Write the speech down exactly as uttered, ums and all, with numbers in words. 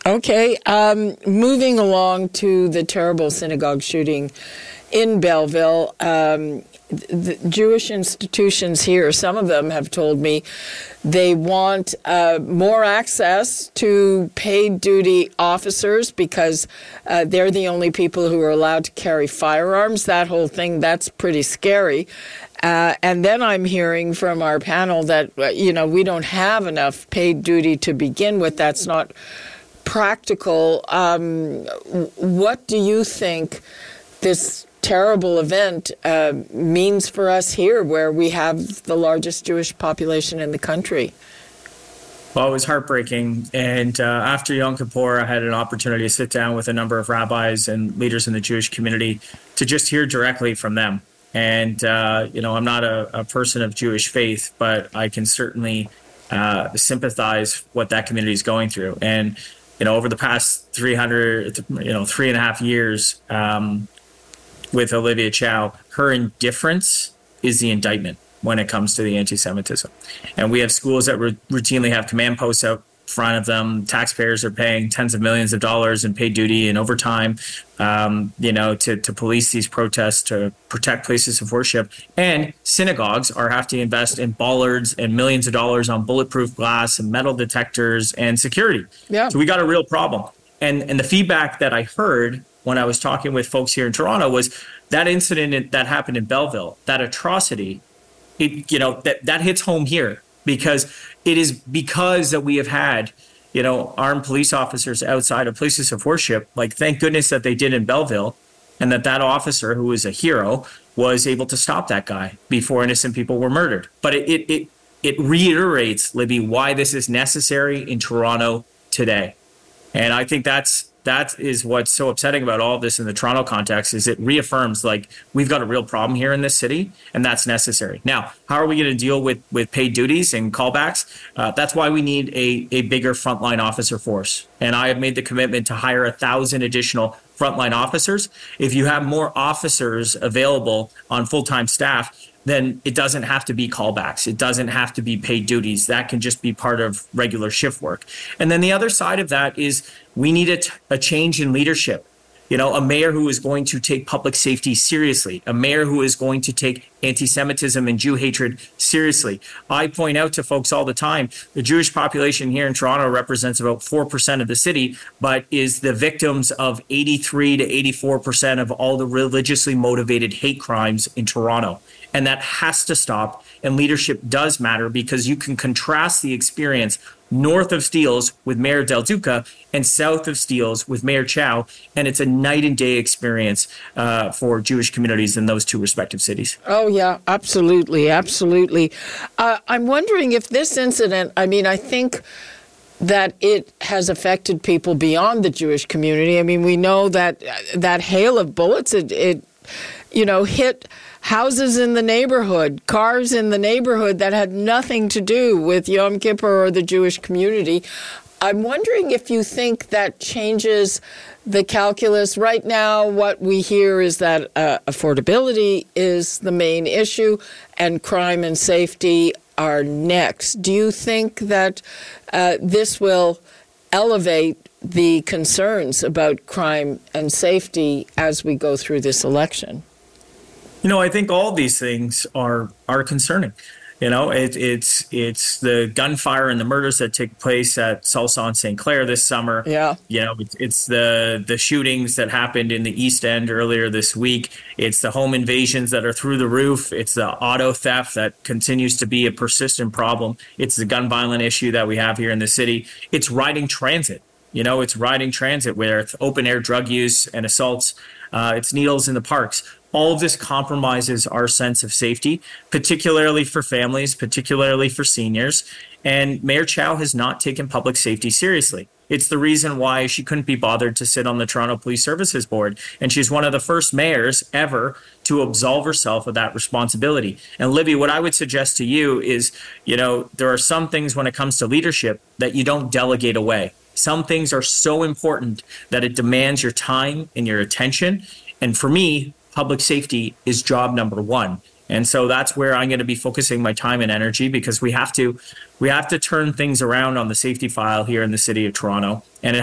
Okay. Um, moving along to the terrible synagogue shooting in Belleville. Um, the Jewish institutions here, some of them have told me they want uh, more access to paid duty officers because uh, they're the only people who are allowed to carry firearms. That whole thing, that's pretty scary. Uh, and then I'm hearing from our panel that, uh, you know, we don't have enough paid duty to begin with. That's not practical. Um, what do you think this terrible event uh, means for us here, where we have the largest Jewish population in the country? Well, it was heartbreaking. And uh, after Yom Kippur, I had an opportunity to sit down with a number of rabbis and leaders in the Jewish community to just hear directly from them. And, uh, you know, I'm not a, a person of Jewish faith, but I can certainly uh, sympathize what that community is going through. And, you know, over the past three hundred, you know, three and a half years um, with Olivia Chow, her indifference is the indictment when it comes to the anti-Semitism. And we have schools that r- routinely have command posts out front of them. Taxpayers are paying tens of millions of dollars in paid duty and overtime, um, you know, to, to police these protests, to protect places of worship. And synagogues are have to invest in bollards and millions of dollars on bulletproof glass and metal detectors and security. Yeah. So we got a real problem. And and the feedback that I heard when I was talking with folks here in Toronto was that incident that happened in Belleville, that atrocity, it, you know, that, that hits home here. Because it is because that we have had, you know, armed police officers outside of places of worship. Like, thank goodness that they did in Belleville, and that that officer, who was a hero, was able to stop that guy before innocent people were murdered. But it it it, it reiterates, Libby, why this is necessary in Toronto today. And I think that's that is what's so upsetting about all of this in the Toronto context, is it reaffirms, like, we've got a real problem here in this city, and that's necessary. Now, how are we going to deal with, with paid duties and callbacks? Uh, that's why we need a, a bigger frontline officer force. And I have made the commitment to hire a thousand additional frontline officers. If you have more officers available on full-time staff, then it doesn't have to be callbacks. It doesn't have to be paid duties. That can just be part of regular shift work. And then the other side of that is we need a, t- a change in leadership. You know, a mayor who is going to take public safety seriously, a mayor who is going to take anti-Semitism and Jew hatred seriously. I point out to folks all the time, the Jewish population here in Toronto represents about four percent of the city, but is the victims of eighty-three to eighty-four percent of all the religiously motivated hate crimes in Toronto. And that has to stop. And leadership does matter, because you can contrast the experience north of Steeles with Mayor Del Duca and south of Steeles with Mayor Chow. And it's a night and day experience uh, for Jewish communities in those two respective cities. Oh, yeah, absolutely. Absolutely. Uh, I'm wondering if this incident, I mean, I think that it has affected people beyond the Jewish community. I mean, we know that that hail of bullets, it, it you know, hit houses in the neighborhood, cars in the neighborhood that had nothing to do with Yom Kippur or the Jewish community. I'm wondering if you think that changes the calculus. Right now, what we hear is that uh, affordability is the main issue and crime and safety are next. Do you think that uh, this will elevate the concerns about crime and safety as we go through this election? You know, I think all these things are are concerning. You know, it, it's it's the gunfire and the murders that take place at Salsa and Saint Clair this summer. Yeah. You know, it's, it's the the shootings that happened in the East End earlier this week. It's the home invasions that are through the roof. It's the auto theft that continues to be a persistent problem. It's the gun violence issue that we have here in the city. It's riding transit. You know, it's riding transit where it's open air drug use and assaults. Uh, it's needles in the parks. All of this compromises our sense of safety, particularly for families, particularly for seniors. And Mayor Chow has not taken public safety seriously. It's the reason why she couldn't be bothered to sit on the Toronto Police Services Board. And she's one of the first mayors ever to absolve herself of that responsibility. And Libby, what I would suggest to you is, you know, there are some things when it comes to leadership that you don't delegate away. Some things are so important that it demands your time and your attention. And for me, public safety is job number one. And so that's where I'm going to be focusing my time and energy, because we have to we have to turn things around on the safety file here in the city of Toronto. And it